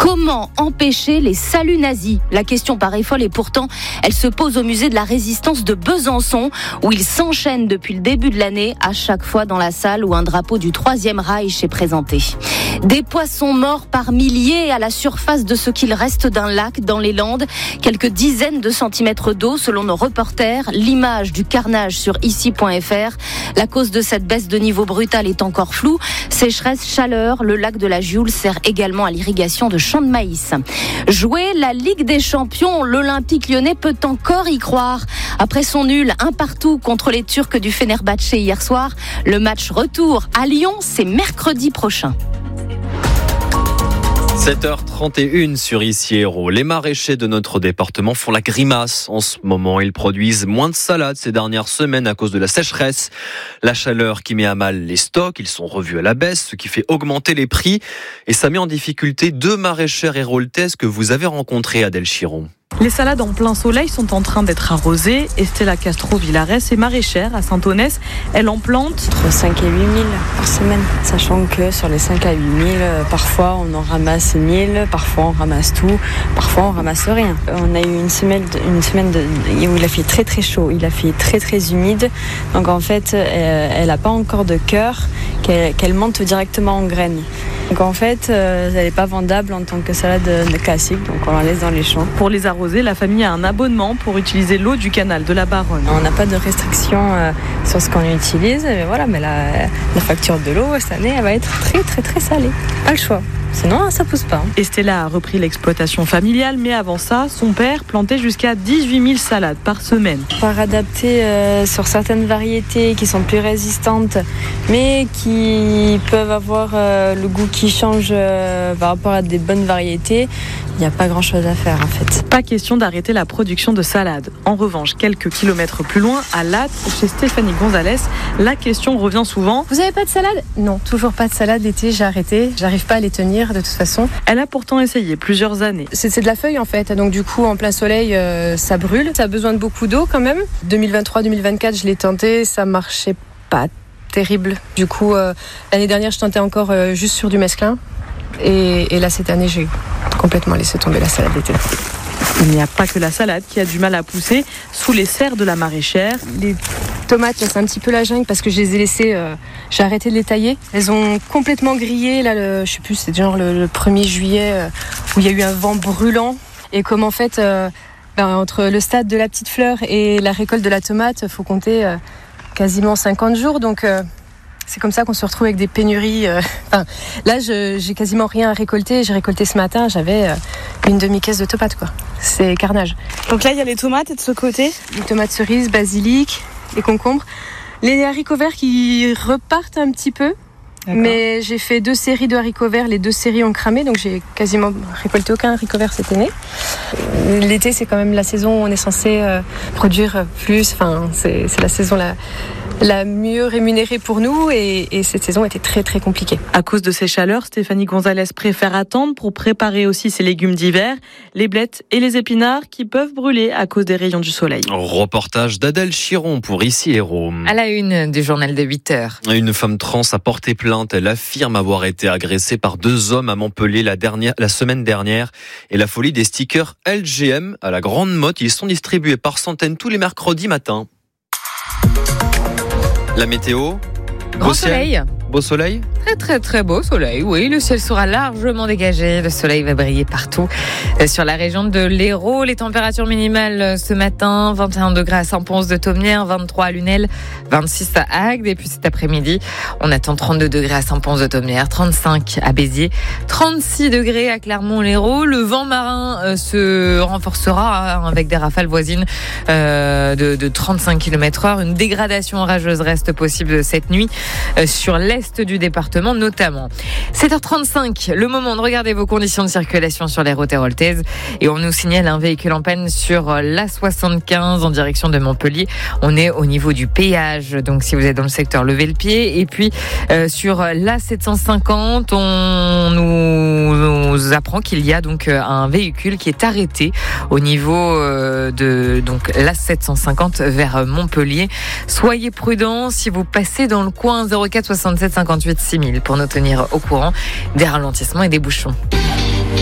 Comment empêcher les saluts nazis ? La question paraît folle et pourtant, elle se pose au musée de la Résistance de Besançon, où ils s'enchaînent depuis le début de l'année, à chaque fois dans la salle où un drapeau du Troisième Reich est présenté. Des poissons morts par milliers à la surface de ce qu'il reste d'un lac dans les Landes. Quelques dizaines de centimètres d'eau selon nos reporters. L'image du carnage sur ici.fr. La cause de cette baisse de niveau brutal est encore floue. Sécheresse, chaleur, le lac de la Gioule sert également à l'irrigation de champs de maïs. Jouer la Ligue des Champions, l'Olympique Lyonnais peut encore y croire. Après son nul 1-1 contre les Turcs du Fenerbahçe hier soir, le match retour à Lyon, c'est mercredi prochain. 7h31 sur Ici Héros. Les maraîchers de notre département font la grimace en ce moment. Ils produisent moins de salades ces dernières semaines à cause de la sécheresse. La chaleur qui met à mal les stocks, ils sont revus à la baisse, ce qui fait augmenter les prix. Et ça met en difficulté 2 maraîchères héroltaises que vous avez rencontrées, Adèle Chiron. Les salades en plein soleil sont en train d'être arrosées. Estella Castro-Villares est maraîchère à Saint-Onès. Elle en plante entre 5 et 8 000 par semaine. Sachant que sur les 5 à 8 000, parfois on en ramasse 1 000, parfois on ramasse tout, parfois on ramasse rien. On a eu une semaine où il a fait très très chaud, il a fait très très humide. Donc en fait, elle n'a pas encore de cœur qu'elle monte directement en graines. Donc en fait, elle n'est pas vendable en tant que salade classique, donc on la laisse dans les champs. Pour les arroser, la famille a un abonnement pour utiliser l'eau du canal de la Baronne. On n'a pas de restriction sur ce qu'on utilise, mais voilà, mais la facture de l'eau cette année, elle va être très très très salée. Pas le choix. Sinon, ça pousse pas. Estella a repris l'exploitation familiale, mais avant ça, son père plantait jusqu'à 18 000 salades par semaine. Par adapter sur certaines variétés qui sont plus résistantes, mais qui peuvent avoir le goût qui change par rapport à des bonnes variétés, il n'y a pas grand-chose à faire en fait. Pas question d'arrêter la production de salades. En revanche, quelques kilomètres plus loin, à Latte, chez Stéphanie Gonzalez, la question revient souvent. Vous n'avez pas de salade ? Non, toujours pas de salade l'été, j'ai arrêté. J'arrive pas à les tenir de toute façon. Elle a pourtant essayé plusieurs années. C'est de la feuille en fait, donc du coup en plein soleil ça brûle. Ça a besoin de beaucoup d'eau quand même. 2023-2024 je l'ai tenté, ça marchait pas terrible. Du coup l'année dernière je tentais encore juste sur du mesclun. Et là cette année j'ai complètement laissé tomber la salade d'été. Il n'y a pas que la salade qui a du mal à pousser sous les serres de la maraîchère. Les tomates, c'est un petit peu la jungle parce que je les ai laissées, j'ai arrêté de les tailler. Elles ont complètement grillé, là, je sais plus, c'est genre le 1er juillet où il y a eu un vent brûlant. Et comme en fait, entre le stade de la petite fleur et la récolte de la tomate, il faut compter quasiment 50 jours. Donc c'est comme ça qu'on se retrouve avec des pénuries. Là, j'ai quasiment rien à récolter. J'ai récolté ce matin, j'avais une demi-caisse de tomates, quoi. C'est carnage. Donc là, il y a les tomates et de ce côté les tomates cerises, basilic, les concombres. Les haricots verts qui repartent un petit peu. D'accord. Mais j'ai fait 2 séries de haricots verts. Les 2 séries ont cramé, donc j'ai quasiment récolté aucun haricot vert cette année. L'été, c'est quand même la saison où on est censé produire plus. C'est la saison la mieux rémunérée pour nous et cette saison était très très compliquée. À cause de ces chaleurs, Stéphanie Gonzalez préfère attendre pour préparer aussi ses légumes d'hiver, les blettes et les épinards qui peuvent brûler à cause des rayons du soleil. Reportage d'Adèle Chiron pour Ici Héros. À la une du journal de 8h. Une femme trans a porté plainte. Elle affirme avoir été agressée par 2 hommes à Montpellier la semaine dernière. Et la folie des stickers LGM à la grande mode. Ils sont distribués par centaines tous les mercredis matins. La météo, Grand soleil. Beau soleil ? Très très très beau soleil, oui. Le ciel sera largement dégagé. Le soleil va briller partout. Sur la région de l'Hérault, les températures minimales ce matin, 21 degrés à Saint-Pons de Thomières, 23 à Lunel, 26 à Agde. Et puis cet après-midi, on attend 32 degrés à Saint-Pons de Thomières, 35 à Béziers, 36 degrés à Clermont-Lérault. Le vent marin se renforcera avec des rafales voisines de 35 km/h. Une dégradation orageuse reste possible cette nuit sur l'est du département notamment. 7h35, le moment de regarder vos conditions de circulation sur les routes héroltaises et on nous signale un véhicule en panne sur l'A75 en direction de Montpellier. On est au niveau du péage, donc si vous êtes dans le secteur, levez le pied. Et puis sur l'A750, on nous apprend qu'il y a donc un véhicule qui est arrêté au niveau de donc l'A750 vers Montpellier. Soyez prudents si vous passez dans le coin. 04 67 58 6000 pour nous tenir au courant des ralentissements et des bouchons.